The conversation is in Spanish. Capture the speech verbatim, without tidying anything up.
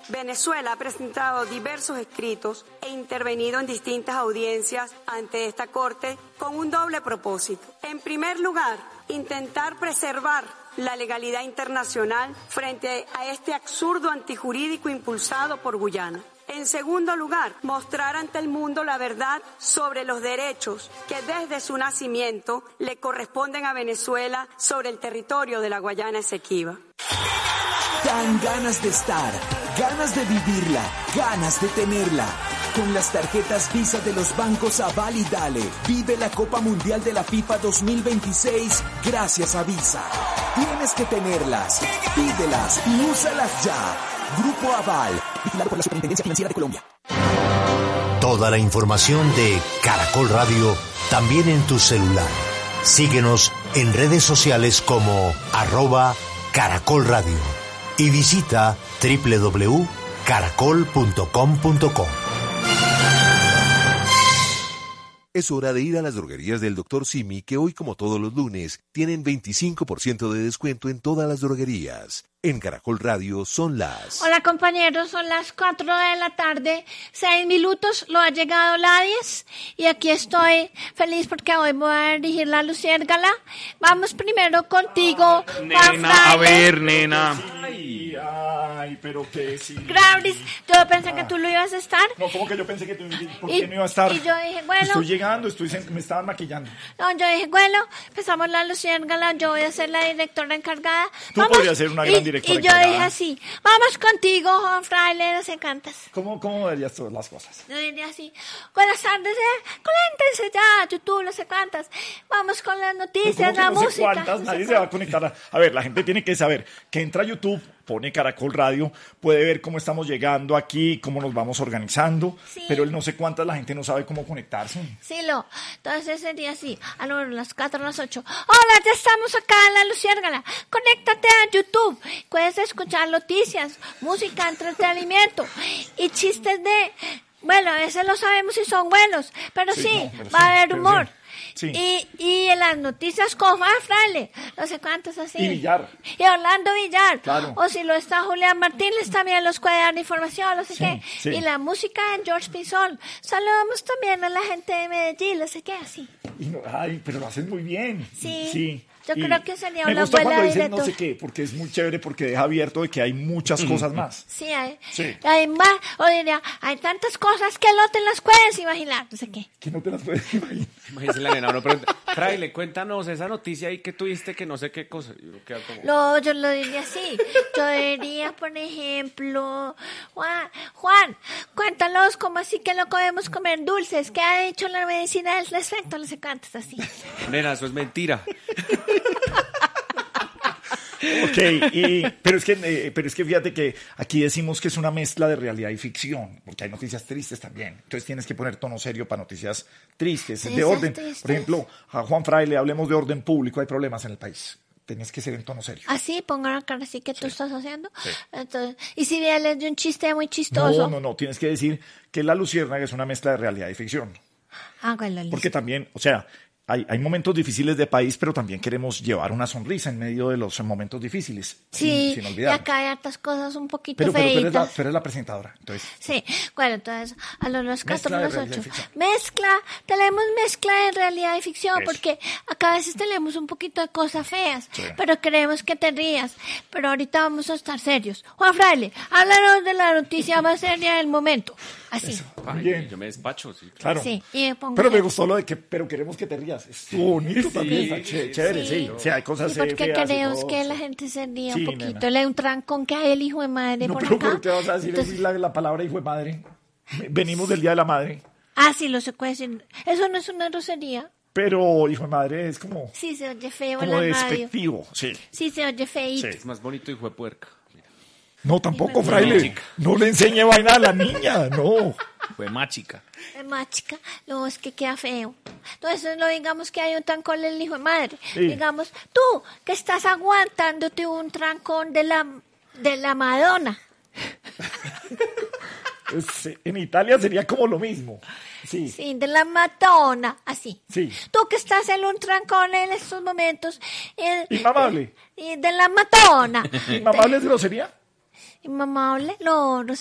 Venezuela ha presentado diversos escritos e intervenido en distintas audiencias ante esta Corte con un doble propósito. En primer lugar, intentar preservar la legalidad internacional frente a este absurdo antijurídico impulsado por Guyana. En segundo lugar, mostrar ante el mundo la verdad sobre los derechos que desde su nacimiento le corresponden a Venezuela sobre el territorio de la Guayana Esequiba. Dan ganas de estar, ganas de vivirla, ganas de tenerla. Con las tarjetas Visa de los bancos Aval y Dale, vive la Copa Mundial de la FIFA dos mil veintiséis gracias a Visa. Tienes que tenerlas, pídelas y úsalas ya. Grupo Aval, vigilado por la Superintendencia Financiera de Colombia. Toda la información de Caracol Radio también en tu celular. Síguenos en redes sociales como arroba Caracol Radio y visita doble u doble u doble u punto caracol punto com punto co. Es hora de ir a las droguerías del doctor Simi, que hoy, como todos los lunes, tienen veinticinco por ciento de descuento en todas las droguerías. En Caracol Radio son las... Hola compañeros, son las cuatro de la tarde, seis minutos, lo ha llegado la diez y aquí estoy feliz porque hoy voy a dirigir la Luciérgala. Vamos primero contigo, Nena, a ver, nena. Ay, ay, pero qué sí. Grauris, yo pensé que tú lo ibas a estar. No, ¿cómo que yo pensé que tú ¿por y, qué no iba a estar? Y yo dije, bueno. Estoy llegando, estoy me estaban maquillando. No, yo dije, bueno, empezamos la Luciérgala, yo voy a ser la directora encargada. Tú Vamos, podrías ser una gran y, directora Y yo encargada. dije así, vamos contigo, Juan Fraile, nos encantas. ¿Cómo, cómo verías todas las cosas? Yo diría así, buenas tardes, eh, conéctense ya, YouTube, no sé cuántas. Vamos con las noticias, la no sé música. Cuántas, no nadie sé se va a conectar. A, a ver, la gente tiene que saber que entra a YouTube, pone Caracol Radio, puede ver cómo estamos llegando aquí, cómo nos vamos organizando, sí. Pero el no sé cuántas, la gente no sabe cómo conectarse. Sí, lo. Entonces sería así, a lo mejor las cuatro, las ocho. Hola, ya estamos acá en la Luciérgala. Conéctate a YouTube. Puedes escuchar noticias, música, entretenimiento y chistes de... Bueno, ese lo sabemos si son buenos, pero sí, sí no, pero va sí, a haber humor. Sí. Y, y en las noticias con Juan Fraile, no sé cuántos así. Y Villar. Y Orlando Villar. Claro. O si lo está Julián Martínez, también los puede dar información, no sé sí, qué. Sí. Y la música en George Pinzón. Saludamos también a la gente de Medellín, no sé qué, así. Y no, ay, pero lo hacen muy bien. Sí. Sí. Yo y creo que sería me una gusta buena cuando dicen directora. no sé qué, porque es muy chévere, porque deja abierto de que hay muchas cosas más. Sí, hay, sí. hay más, o diría, hay tantas cosas que no te las puedes imaginar, no sé qué. Que no te las puedes imaginar. Imagínese la nena, uno pregunta, Fraile, cuéntanos esa noticia ahí que tuviste que no sé qué cosa. Yo quedo como... No, yo lo diría así. Yo diría, por ejemplo, Juan, Juan, cuéntanos cómo así que no podemos comer dulces. ¿Qué ha dicho la medicina al respecto? No sé cuántas así. Nena, eso es mentira. Ok, y, pero, es que, eh, pero es que fíjate que aquí decimos que es una mezcla de realidad y ficción, porque hay noticias tristes también. Entonces tienes que poner tono serio para noticias tristes, Sí, de orden. tristes. Por ejemplo, a Juan Fraile, hablemos de orden público, hay problemas en el país. Tienes que ser en tono serio. Así, pongan la cara así que tú Sí. estás haciendo. Sí. Entonces, y si bien les de un chiste muy chistoso. No, no, no, tienes que decir que La Luciérnaga es una mezcla de realidad y ficción. Ah, bueno, listo. Porque también, o sea, hay, hay momentos difíciles de país, pero también queremos llevar una sonrisa en medio de los momentos difíciles. Sí, sin, sin y olvidar. acá hay hartas cosas un poquito Pero, pero tú, eres la, feitas. tú eres la presentadora, entonces. Sí, bueno, entonces a los, los cuatro, Mezcla de los realidad ocho. y ficción. Mezcla, tenemos mezcla de realidad y ficción, Eso. porque acá a veces tenemos un poquito de cosas feas, Sí. pero queremos que te rías. Pero ahorita vamos a estar serios. Juan Fraile, háblanos de la noticia más seria del momento. Así. Eso. Ay, Muy bien. yo me despacho, sí. Claro. Sí, y me pongo Pero me seria. gustó lo de que, pero queremos que te rías. Estuvo bonito Sí, también, está sí, ché- chévere, sí. sí. O sea, hay cosas Sí, porque feas y queremos todo, que sí. la gente se ría Sí, un poquito. nena. Le un trancón que hay el hijo de madre No, por pero acá. ¿por qué vas a decir Entonces- la, la palabra hijo de madre? Venimos del Día de la Madre, Ah, sí, lo se puede decir. Eso no es una grosería. pero hijo de madre es como, Sí, se oye feo en como la radio. despectivo, sí. Sí, se oye feíto. Sí. Es más bonito hijo de puerca. Mira, No, tampoco, Hijo de fraile. chica. No le enseñe vaina a la niña, no. fue más chica. Es más chica, no, es que queda feo. Entonces no digamos que hay un trancón del hijo de madre. Sí. Digamos, tú que estás aguantándote un trancón de la, de la Madonna. Es- en Italia sería como lo mismo. Sí, sí. Sí, de la Madonna, así. Sí. Tú que estás en un trancón en estos momentos. eh, Inmamable. eh, y de la Madonna. ¿Inmamable es grosería? Inmamable, no, no